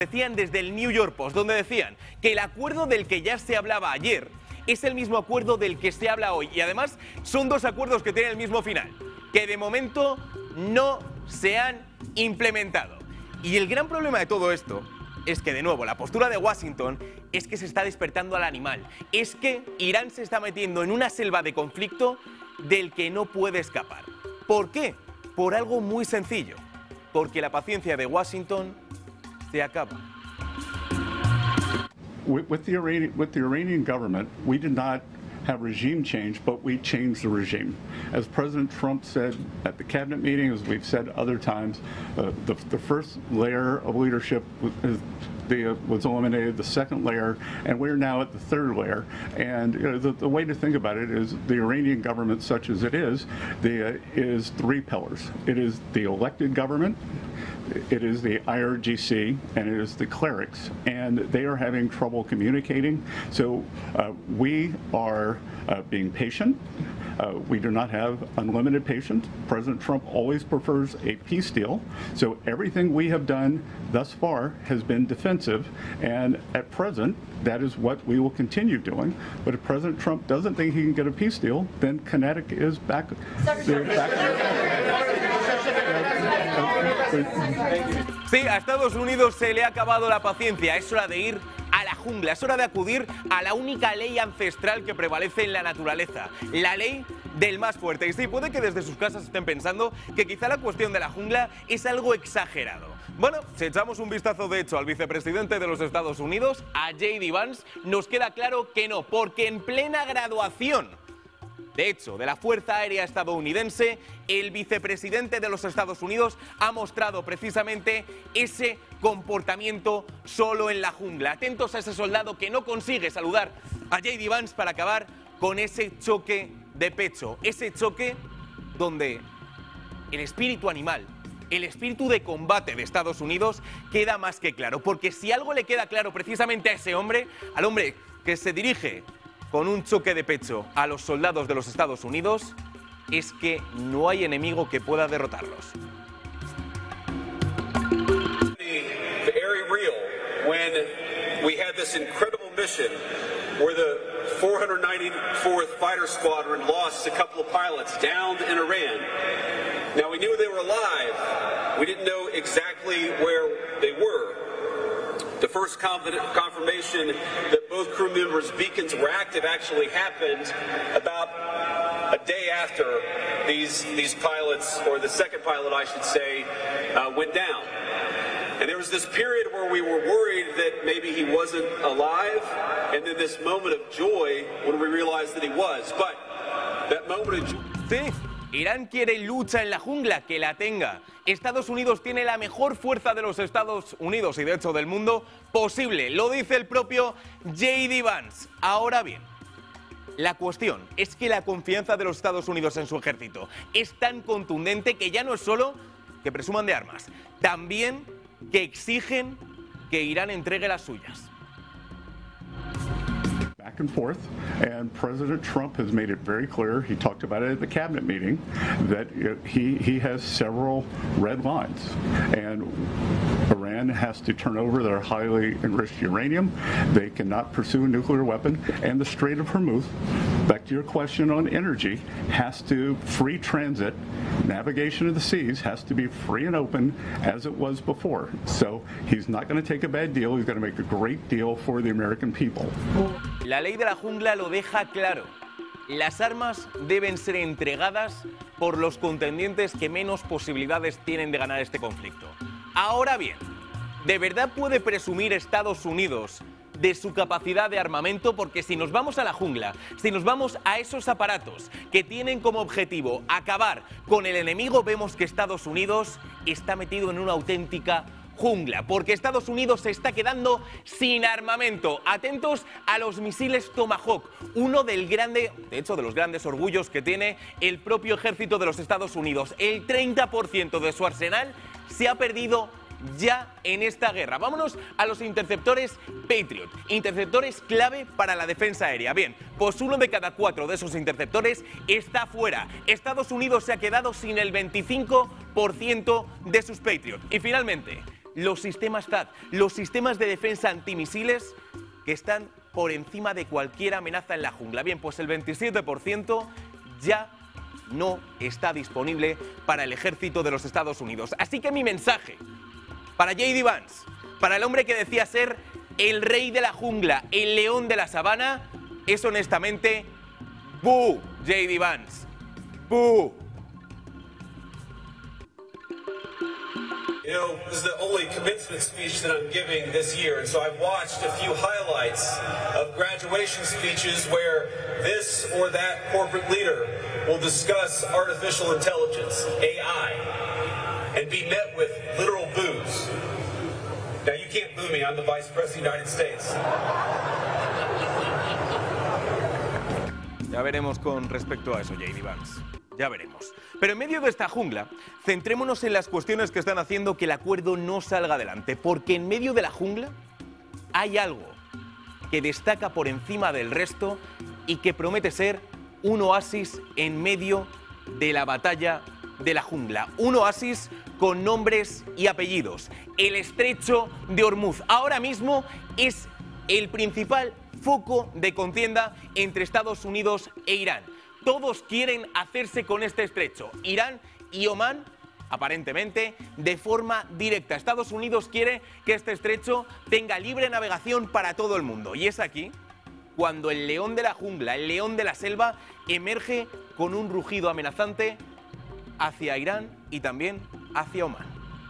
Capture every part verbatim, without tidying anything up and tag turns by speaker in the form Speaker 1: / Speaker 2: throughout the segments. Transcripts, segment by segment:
Speaker 1: Decían desde el New York Post, donde decían que el acuerdo del que ya se hablaba ayer es el mismo acuerdo del que se habla hoy. Y además son dos acuerdos que tienen el mismo final, que de momento no se han implementado. Y el gran problema de todo esto es que, de nuevo, la postura de Washington es que se está despertando al animal. Es que Irán se está metiendo en una selva de conflicto del que no puede escapar. ¿Por qué? Por algo muy sencillo. Porque la paciencia de Washington se acaba.
Speaker 2: With, with, the Iranian, with the Iranian government, we did not have regime change, but we changed the regime. As President Trump said at the cabinet meeting, as we've said other times, uh, the, the first layer of leadership was, the, was eliminated, the second layer, and we're now at the third layer. And you know, the, the way to think about it is the Iranian government, such as it is, the, uh, is three pillars. It is the elected government, it is the I R G C, and it is the clerics, and they are having trouble communicating. So uh, we are uh, being patient. Uh, we do not have unlimited patience. President Trump always prefers a peace deal. So everything we have done thus far has been defensive, and at present, that is what we will continue doing. But if President Trump doesn't think he can get a peace deal, then kinetic is back. back
Speaker 1: Sí, a Estados Unidos se le ha acabado la paciencia. Es hora de ir a la jungla, es hora de acudir a la única ley ancestral que prevalece en la naturaleza, la ley del más fuerte. Y sí, puede que desde sus casas estén pensando que quizá la cuestión de la jungla es algo exagerado. Bueno, si echamos un vistazo de hecho al vicepresidente de los Estados Unidos, a J D Vance, nos queda claro que no, porque en plena graduación, de hecho, de la Fuerza Aérea Estadounidense, el vicepresidente de los Estados Unidos ha mostrado precisamente ese comportamiento solo en la jungla. Atentos a ese soldado que no consigue saludar a J D Vance para acabar con ese choque de pecho. Ese choque donde el espíritu animal, el espíritu de combate de Estados Unidos queda más que claro. Porque si algo le queda claro precisamente a ese hombre, al hombre que se dirige con un choque de pecho a los soldados de los Estados Unidos, es que no hay enemigo que pueda derrotarlos.
Speaker 3: Very real when we had this incredible mission where the four hundred ninety-fourth Fighter Squadron lost a couple of pilots downed in Iran. Now we knew they were alive. We didn't know exactly where they were. The first confirmation that both crew members' beacons were active actually happened about a day after these these pilots, or the second pilot I should say, uh, went down. And there was this period where we were worried that maybe he wasn't alive, and then this moment of joy when we realized that he was. But that moment of joy...
Speaker 1: Sí. Irán quiere lucha en la jungla, que la tenga. Estados Unidos tiene la mejor fuerza de los Estados Unidos y de hecho del mundo posible. Lo dice el propio J D Vance. Ahora bien, la cuestión es que la confianza de los Estados Unidos en su ejército es tan contundente que ya no es solo que presuman de armas, también que exigen que Irán entregue las suyas.
Speaker 2: Back and forth, and President Trump has made it very clear, he talked about it at the cabinet meeting, that he, he has several red lines, and Iran has to turn over their highly enriched uranium, they cannot pursue a nuclear weapon, and the Strait of Hormuz, back to your question on energy, has to free transit, navigation of the seas has to be free and open as it was before. So he's not going to take a bad deal, he's going to make a great deal for the American people.
Speaker 1: La ley de la jungla lo deja claro. Las armas deben ser entregadas por los contendientes que menos posibilidades tienen de ganar este conflicto. Ahora bien, ¿de verdad puede presumir Estados Unidos de su capacidad de armamento? Porque si nos vamos a la jungla, si nos vamos a esos aparatos que tienen como objetivo acabar con el enemigo, vemos que Estados Unidos está metido en una auténtica jungla, porque Estados Unidos se está quedando sin armamento. Atentos a los misiles Tomahawk, uno del grande, de hecho de los grandes orgullos que tiene el propio ejército de los Estados Unidos. El treinta por ciento de su arsenal se ha perdido ya en esta guerra. Vámonos a los interceptores Patriot, interceptores clave para la defensa aérea. Bien, pues uno de cada cuatro de esos interceptores está fuera. Estados Unidos se ha quedado sin el veinticinco por ciento de sus Patriot. Y finalmente, los sistemas T A D, los sistemas de defensa antimisiles que están por encima de cualquier amenaza en la jungla. Bien, pues el veintisiete por ciento ya no está disponible para el ejército de los Estados Unidos. Así que mi mensaje para J D Vance, para el hombre que decía ser el rey de la jungla, el león de la sabana, es honestamente ¡bú! J D Vance, ¡bú!
Speaker 3: You know, this is the only commencement speech that I'm giving this year, and so I've watched a few highlights of graduation speeches where this or that corporate leader will discuss artificial intelligence, A I, and be met with literal boos. Now, you can't boo me, I'm the Vice President of the United States.
Speaker 1: Ya veremos con respecto a eso, J D Vance. Ya veremos. Pero en medio de esta jungla, centrémonos en las cuestiones que están haciendo que el acuerdo no salga adelante. Porque en medio de la jungla hay algo que destaca por encima del resto y que promete ser un oasis en medio de la batalla de la jungla. Un oasis con nombres y apellidos. El Estrecho de Hormuz. Ahora mismo es el principal foco de contienda entre Estados Unidos e Irán. Todos quieren hacerse con este estrecho. Irán y Omán, aparentemente, de forma directa. Estados Unidos quiere que este estrecho tenga libre navegación para todo el mundo. Y es aquí cuando el león de la jungla, el león de la selva, emerge con un rugido amenazante hacia Irán y también hacia Omán.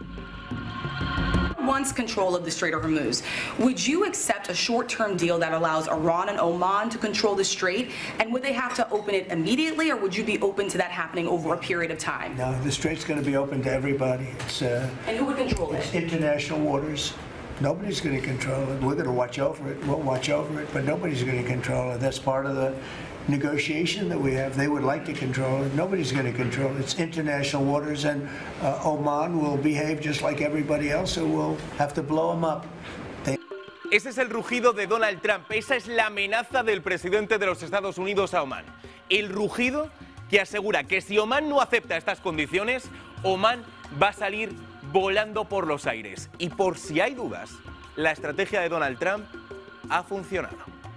Speaker 4: Wants control of the Strait of Hormuz. Would you accept a short-term deal that allows Iran and Oman to control the strait? And would they have to open it immediately, or would you be open to that happening over a period of time?
Speaker 5: No, the strait's going to be open to everybody. It's, uh,
Speaker 4: and who would control
Speaker 5: it's
Speaker 4: it?
Speaker 5: International waters. Nobody's going to control it. We're going to watch over it. We'll watch over it, but nobody's going to control it. That's part of the negotiation that we have. They would like to control it. Nobody's going to control it. It's international waters, and uh, Oman will behave just like everybody else, so we'll have to blow them up. They
Speaker 1: Ese es el rugido de Donald Trump. Esa es la amenaza del presidente de los Estados Unidos a Omán. El rugido que asegura que si Omán no acepta estas condiciones, Omán va a salir volando por los aires. Y por si hay dudas, la estrategia de Donald Trump ha funcionado.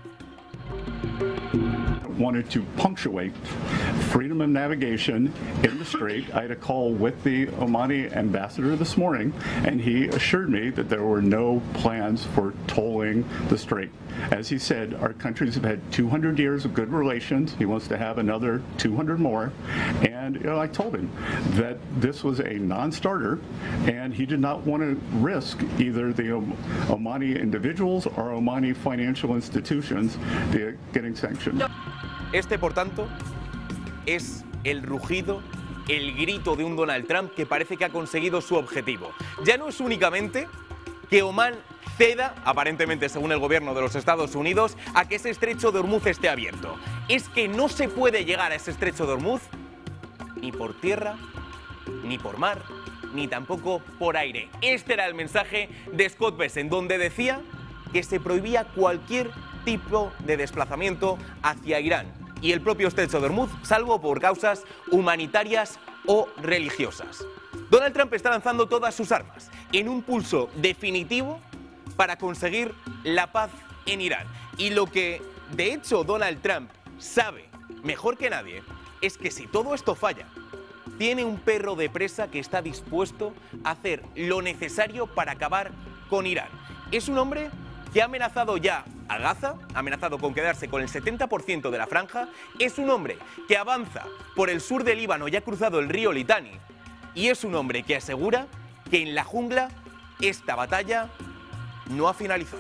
Speaker 2: Wanted to punctuate freedom of navigation in the strait. I had a call with the Omani ambassador this morning, and he assured me that there were no plans for tolling the strait. As he said, our countries have had two hundred years of good relations. He wants to have another two hundred more. And you know, I told him that this was a non-starter, and he did not want to risk either the Omani individuals or Omani financial institutions getting sanctioned.
Speaker 1: Este, por tanto, es el rugido, el grito de un Donald Trump que parece que ha conseguido su objetivo. Ya no es únicamente que Omán ceda, aparentemente según el gobierno de los Estados Unidos, a que ese estrecho de Hormuz esté abierto. Es que no se puede llegar a ese estrecho de Hormuz ni por tierra, ni por mar, ni tampoco por aire. Este era el mensaje de Scott Bessent, donde decía que se prohibía cualquier tipo de desplazamiento hacia Irán y el propio estrecho de Hormuz, salvo por causas humanitarias o religiosas. Donald Trump está lanzando todas sus armas en un pulso definitivo para conseguir la paz en Irán. Y lo que, de hecho, Donald Trump sabe mejor que nadie es que si todo esto falla, tiene un perro de presa que está dispuesto a hacer lo necesario para acabar con Irán. Es un hombre que ha amenazado ya a Gaza, ha amenazado con quedarse con el setenta por ciento de la franja, es un hombre que avanza por el sur del Líbano y ha cruzado el río Litani, y es un hombre que asegura que en la jungla esta batalla no ha finalizado.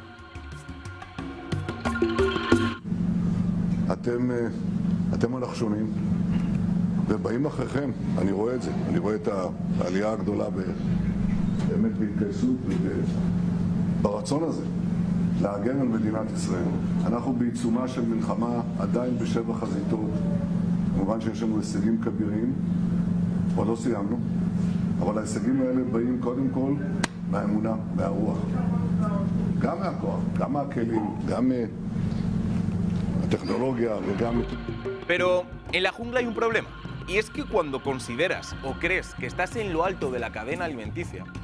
Speaker 6: אתם, אתם הנחשונים, ובאים אחריכם, אני רואה את זה, אני רואה את העלייה הגדולה באמת בהתגייסות וברצון הזה להגן על מדינת ישראל. אנחנו בעיצומה של מלחמה עדיין בשבע חזיתות, כמובן שיש לנו הישגים כבירים, עוד לא סיימנו, אבל ההישגים האלה באים קודם כל מהאמונה, מהרוח, גם מהכוח, גם מהכלים, גם tecnología,
Speaker 1: Pero en la jungla hay un problema, y es que cuando consideras o crees que estás en lo alto de la cadena alimenticia,